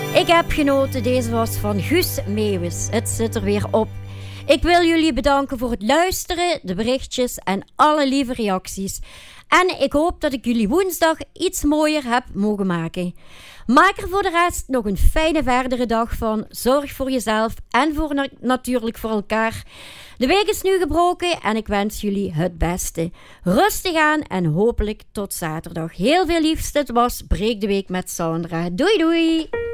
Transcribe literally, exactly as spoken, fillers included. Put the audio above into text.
Ik heb genoten, deze was van Guus Meeuwis. Het zit er weer op. Ik wil jullie bedanken voor het luisteren, de berichtjes en alle lieve reacties. En ik hoop dat ik jullie woensdag iets mooier heb mogen maken. Maak er voor de rest nog een fijne verdere dag van. Zorg voor jezelf en voor na- natuurlijk voor elkaar. De week is nu gebroken en ik wens jullie het beste. Rustig aan en hopelijk tot zaterdag. Heel veel liefst, het was Breek de Week met Sandra. Doei doei!